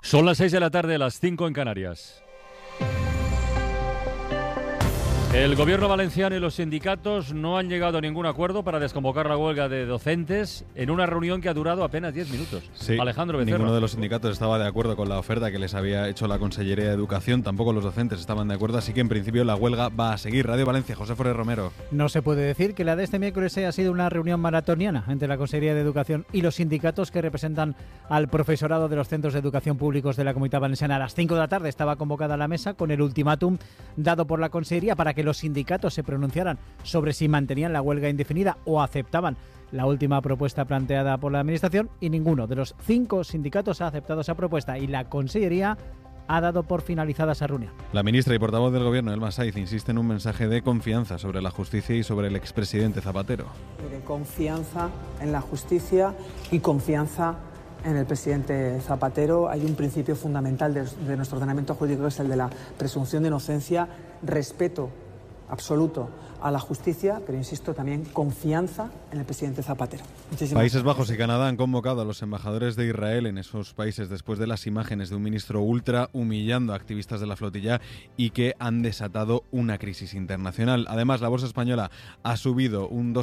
Son las 6 de la tarde, las 5 en Canarias. El gobierno valenciano y los sindicatos no han llegado a ningún acuerdo para desconvocar la huelga de docentes en una reunión que ha durado apenas 10 minutos. Sí, Alejandro Becerra. Ninguno de los sindicatos estaba de acuerdo con la oferta que les había hecho la Consellería de Educación, tampoco los docentes estaban de acuerdo, así que en principio la huelga va a seguir. Radio Valencia, José Forés Romero. No se puede decir que la de este miércoles haya sido una reunión maratoniana entre la Consellería de Educación y los sindicatos que representan al profesorado de los centros de educación públicos de la Comunidad Valenciana. A las 5 de la tarde estaba convocada la mesa con el ultimátum dado por la Consellería para que los sindicatos se pronunciaran sobre si mantenían la huelga indefinida o aceptaban la última propuesta planteada por la Administración, y ninguno de los 5 sindicatos ha aceptado esa propuesta y la Consellería ha dado por finalizada esa reunión. La ministra y portavoz del Gobierno, Elma Saiz, insiste en un mensaje de confianza sobre la justicia y sobre el expresidente Zapatero. De confianza en la justicia y confianza en el presidente Zapatero. Hay un principio fundamental de nuestro ordenamiento jurídico, que es el de la presunción de inocencia, respeto absoluto a la justicia, pero insisto, también confianza en el presidente Zapatero. Países Bajos y Canadá han convocado a los embajadores de Israel en esos países después de las imágenes de un ministro ultra humillando a activistas de la flotilla y que han desatado una crisis internacional. Además, la bolsa española ha subido un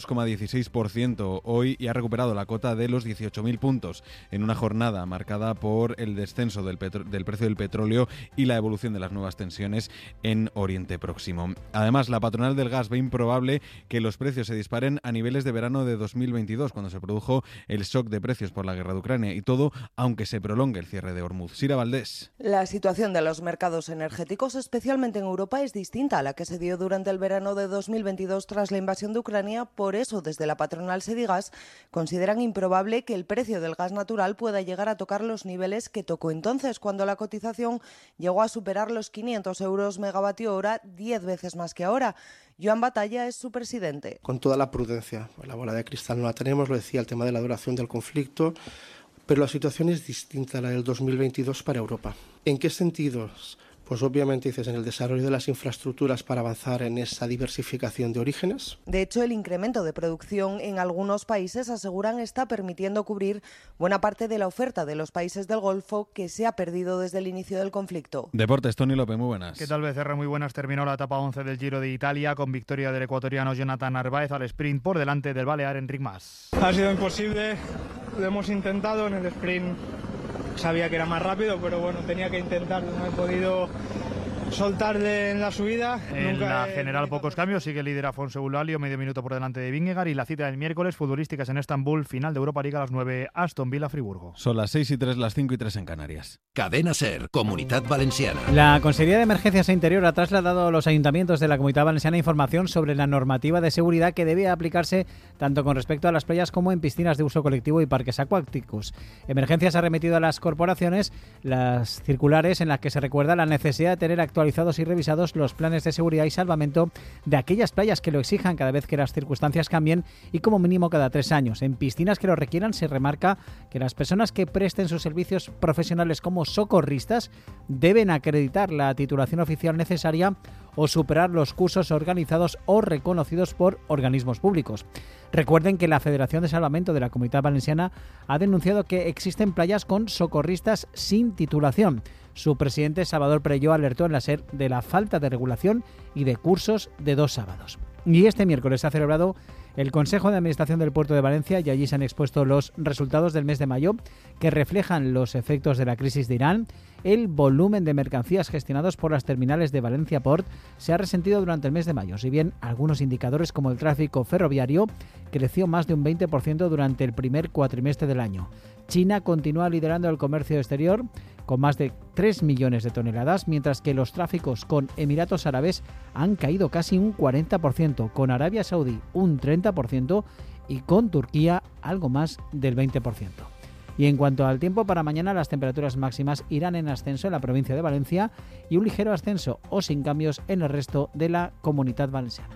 2,16% hoy y ha recuperado la cota de los 18.000 puntos en una jornada marcada por el descenso del precio del petróleo y la evolución de las nuevas tensiones en Oriente Próximo. Además, la patronal del gas ve improbable que los precios se disparen a niveles de verano de 2022, cuando se produjo el shock de precios por la guerra de Ucrania, y todo aunque se prolongue el cierre de Hormuz. Sira Valdés. La situación de los mercados energéticos, especialmente en Europa, es distinta a la que se dio durante el verano de 2022 tras la invasión de Ucrania. Por eso, desde la patronal Sedigas consideran improbable que el precio del gas natural pueda llegar a tocar los niveles que tocó entonces, cuando la cotización llegó a superar los 500 euros megavatio hora, 10 veces más que ahora. Joan Batalla es su presidente. Con toda la prudencia, la bola de cristal no la tenemos, lo decía, el tema de la duración del conflicto, pero la situación es distinta a la del 2022 para Europa. ¿En qué sentidos? Pues obviamente dices en el desarrollo de las infraestructuras para avanzar en esa diversificación de orígenes. De hecho, el incremento de producción en algunos países, aseguran, está permitiendo cubrir buena parte de la oferta de los países del Golfo que se ha perdido desde el inicio del conflicto. Deportes, Tony López, muy buenas. ¿Qué tal, Becerra? Muy buenas. Terminó la etapa 11 del Giro de Italia con victoria del ecuatoriano Jonathan Narváez al sprint por delante del balear Enric Mas. Ha sido imposible, lo hemos intentado en el sprint. Sabía que era más rápido, pero bueno, tenía que intentar, no he podido soltarle en la subida. En la general pocos cambios, sigue el líder Afonso Eulálio, medio minuto por delante de Vingegaard, y la cita del miércoles, futbolísticas en Estambul, final de Europa League a las 9, Aston Villa Friburgo. Son las 6:03, las 5:03 en Canarias. Cadena SER, Comunidad Valenciana. La Consellería de Emergencias e Interior ha trasladado a los ayuntamientos de la Comunidad Valenciana información sobre la normativa de seguridad que debe aplicarse tanto con respecto a las playas como en piscinas de uso colectivo y parques acuáticos. Emergencias ha remitido a las corporaciones las circulares en las que se recuerda la necesidad de tener actualizados y revisados los planes de seguridad y salvamento de aquellas playas que lo exijan cada vez que las circunstancias cambien y como mínimo cada 3 años. En piscinas que lo requieran se remarca que las personas que presten sus servicios profesionales como socorristas deben acreditar la titulación oficial necesaria o superar los cursos organizados o reconocidos por organismos públicos. Recuerden que la Federación de Salvamento de la Comunidad Valenciana ha denunciado que existen playas con socorristas sin titulación. Su presidente, Salvador Perelló, alertó en la SER de la falta de regulación y de cursos de 2 sábados. Y este miércoles se ha celebrado el Consejo de Administración del Puerto de Valencia y allí se han expuesto los resultados del mes de mayo que reflejan los efectos de la crisis de Irán. El volumen de mercancías gestionados por las terminales de Valencia Port se ha resentido durante el mes de mayo, si bien algunos indicadores como el tráfico ferroviario creció más de un 20% durante el primer cuatrimestre del año. China continúa liderando el comercio exterior con más de 3 millones de toneladas, mientras que los tráficos con Emiratos Árabes han caído casi un 40%, con Arabia Saudí un 30% y con Turquía algo más del 20%. Y en cuanto al tiempo, para mañana las temperaturas máximas irán en ascenso en la provincia de Valencia y un ligero ascenso o sin cambios en el resto de la Comunidad Valenciana.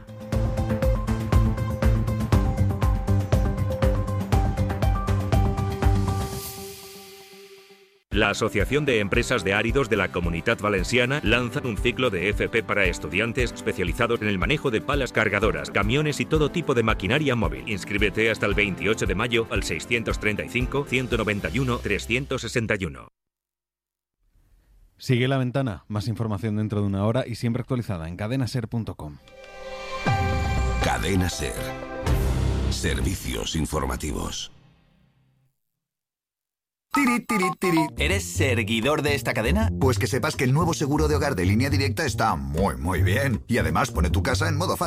La Asociación de Empresas de Áridos de la Comunidad Valenciana lanza un ciclo de FP para estudiantes especializados en el manejo de palas cargadoras, camiones y todo tipo de maquinaria móvil. Inscríbete hasta el 28 de mayo al 635 191 361. Sigue La Ventana, más información dentro de una hora y siempre actualizada en cadenaser.com. Cadena Ser. Servicios informativos. Tiri, tiri, tiri. ¿Eres seguidor de esta cadena? Pues que sepas que el nuevo seguro de hogar de Línea Directa está muy bien. Y además pone tu casa en modo fácil.